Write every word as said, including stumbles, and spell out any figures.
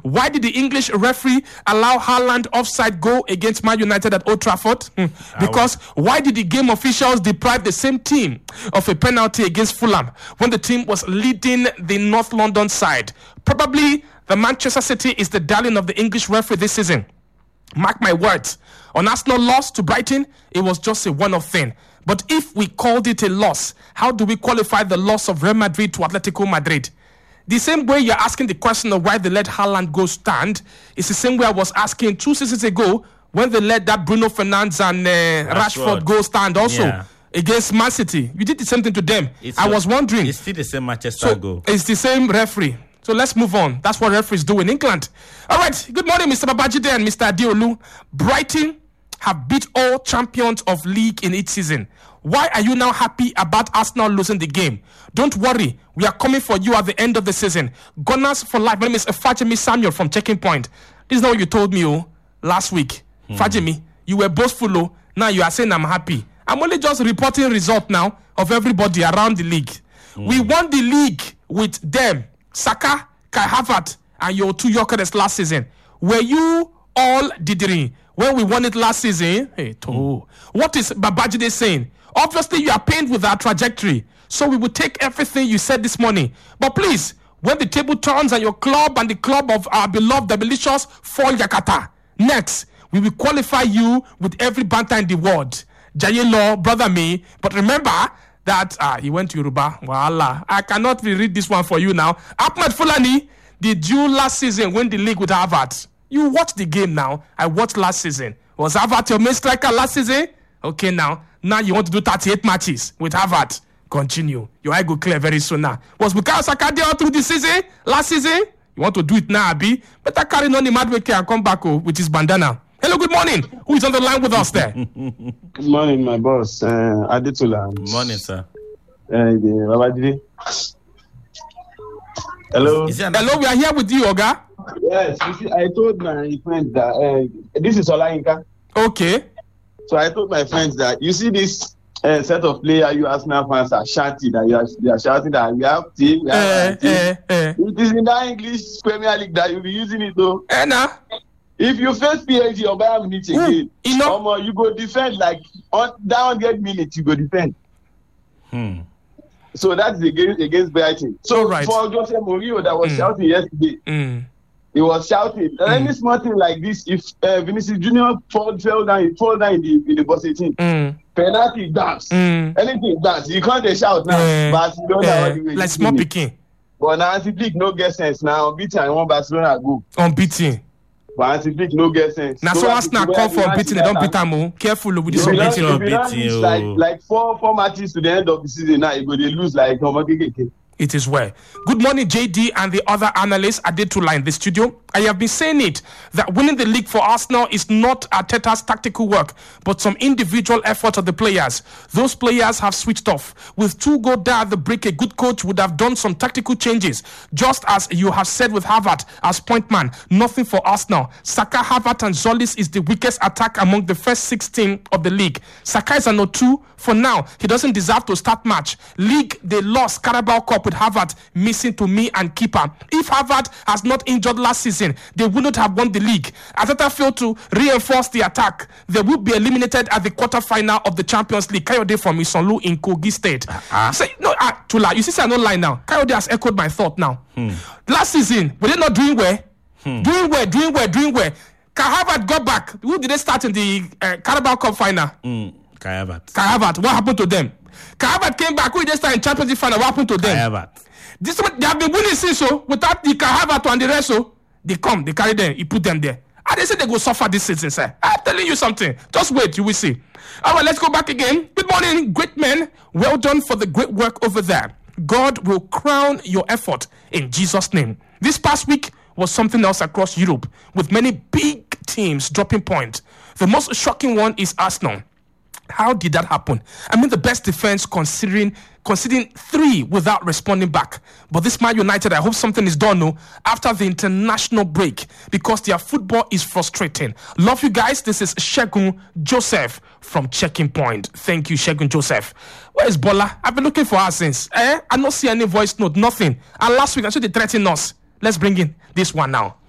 Why did the English referee allow Haaland offside goal against Man United at Old Trafford? Hmm. Because why did the game officials deprive the same team of a penalty against Fulham when the team was leading the North London side? Probably the Manchester City is the darling of the English referee this season. Mark my words. On Arsenal loss to Brighton, it was just a one-off thing. But if we called it a loss, how do we qualify the loss of Real Madrid to Atletico Madrid? The same way you're asking the question of why they let Haaland go stand is the same way I was asking two seasons ago when they let that Bruno Fernandes and uh, Rashford. Rashford go stand also yeah. against Man City. You did the same thing to them. It's I was wondering. It's still the same Manchester so goal. It's the same referee. So let's move on. That's what referees do in England. All right. Good morning, Mister Babajide and Mister Adeolu. Brighton have beat all champions of league in each season. Why are you now happy about Arsenal losing the game? Don't worry. We are coming for you at the end of the season. Gunners for life. My name is Fajimi Samuel from Checking Point. This is not what you told me oh, last week. Hmm. Fajimi, you were boastful. Oh. Now you are saying I'm happy. I'm only just reporting result now of everybody around the league. Hmm. We won the league with them. Saka, Kai Havertz, and your two Yorkers last season. Were you all dithering when we won it last season? Hey, mm. What is Babajide saying? Obviously, you are pained with our trajectory. So we will take everything you said this morning. But please, when the table turns and your club and the club of our beloved Delicious fall Yakata, next, we will qualify you with every banter in the world. Jaye Law, brother me. But remember that ah, he went to Yoruba. Voila. I cannot read this one for you now. Ahmed Fulani, did you last season win the league with Havertz? You watched the game now. I watched last season. Was Havertz your main striker last season? Okay, now. Now you want to do thirty-eight matches with Havertz. Continue. Your eye go clear very soon now. Was Bukayo Saka there all through the season? Last season? You want to do it now, Abi? Better carry on the mad way and come back oh, with his bandana. Hello, good morning. Who is on the line with us there? Good morning, my boss. Uh, Adetula. Good morning, sir. Uh, Hello. Hello, we are here with you, Oga. Yes, you see, I told my friends that uh, this is Olayinka. Okay. So I told my friends that you see this uh, set of players, you Arsenal fans are shouting that you are, they are shouting that we have team. We have uh, team. Uh, uh. It is in that English Premier League that you'll be using it though. Uh, nah. If you face P S G or Bayern Munich again, you know, um, you go defend like on down get minutes, you go defend. Hmm. So that's against against Brighton. So right. For Jose Mourinho that was mm. shouting yesterday, mm. he was shouting. Mm. Any small thing like this, if uh, Vinicius Junior fall fell down, he fall down in the in the box eighteen. Mm. Penalty dance, mm. anything dance. You can't they shout now, uh, but you don't uh, know like small picking. But now Hansi Flick no get sense now. Unbeaten and one Barcelona go. Unbeaten. But Hansi Flick no get sense. Now so Arsenal call for unbeaten, they don't beat them more. Careful with this unbeaten. Unbeaten. Like like four four matches to the end of the season now, you go they lose like Omagege. It is well. Good morning, J D and the other analysts. Adetula in the studio. I have been saying it that winning the league for Arsenal is not Arteta's tactical work, but some individual effort of the players. Those players have switched off. With two goal down at the break, a good coach would have done some tactical changes. Just as you have said with Havertz as point man, nothing for Arsenal. Saka, Havertz and Zolis is the weakest attack among the first sixteen of the league. Saka is an O two. For now, he doesn't deserve to start match. League, they lost Carabao Cup with Havertz missing to me and keeper. If Havertz has not injured last season, they wouldn't have won the league. Arteta failed to reinforce the attack. They will be eliminated at the quarterfinal of the Champions League. Kayode from Isonlu in Kogi State. Uh-huh. Say, no, uh, Tula, you see, I'm not lying now. Kayode has echoed my thought now. Hmm. Last season, were they not doing well? Hmm. Doing well, doing well, doing well. Kai Havertz got back. Who did they start in the uh, Carabao Cup final? Hmm. Kai Havertz. Kai Havertz. What happened to them? Kai Havertz came back. Who did they start in Champions League final? What happened to them? Kai Havertz. This one, they have been winning since so without the Kai Havertz and the rest. So they come, they carry them, he put them there. And they say they go suffer this season, sir. I'm telling you something. Just wait, you will see. All right, let's go back again. Good morning, great men. Well done for the great work over there. God will crown your effort in Jesus' name. This past week was something else across Europe, with many big teams dropping points. The most shocking one is Arsenal. How did that happen? I mean, the best defense considering considering three without responding back. But this Man United, I hope something is done no, after the international break, because their football is frustrating. Love you guys. This is Shegun Joseph from Checking Point. Thank you, Shegun Joseph. Where is Bola? I've been looking for her since. Eh? I don't see any voice note, nothing. And last week, I said they threatened us. Let's bring in this one now.